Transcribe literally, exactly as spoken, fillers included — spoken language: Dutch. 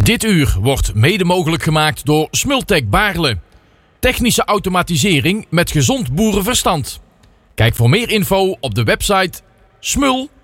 Dit uur wordt mede mogelijk gemaakt door Smultec Baarle. Technische automatisering met gezond boerenverstand. Kijk voor meer info op de website smul